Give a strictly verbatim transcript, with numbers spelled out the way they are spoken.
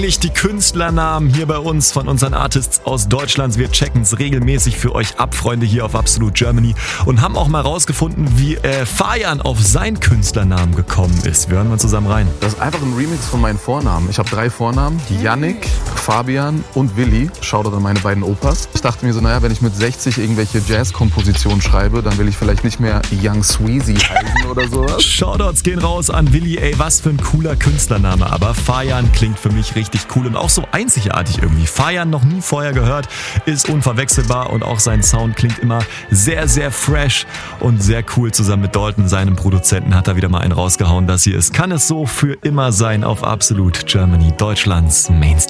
Die Künstlernamen hier bei uns von unseren Artists aus Deutschland. Wir checken es regelmäßig für euch ab, Freunde, hier auf Absolute Germany, und haben auch mal rausgefunden, wie äh, Fajan auf seinen Künstlernamen gekommen ist. Wir hören mal zusammen rein. Das ist einfach ein Remix von meinen Vornamen. Ich habe drei Vornamen, Yannick, Fabian und Willi. Shoutout an meine beiden Opas. Ich dachte mir so, naja, wenn ich mit sechzig irgendwelche Jazz-Kompositionen schreibe, dann will ich vielleicht nicht mehr Young Sweezy heißen oder sowas. Shoutouts gehen raus an Willi. Ey, was für ein cooler Künstlername. Aber Fajan klingt für mich richtig cool und auch so einzigartig irgendwie. Fajan noch nie vorher gehört, ist unverwechselbar und auch sein Sound klingt immer sehr, sehr fresh und sehr cool. Zusammen mit Dalton, seinem Produzenten, hat er wieder mal einen rausgehauen. Das hier ist Kann es so für immer sein auf Absolute Germany, Deutschlands Mainstream.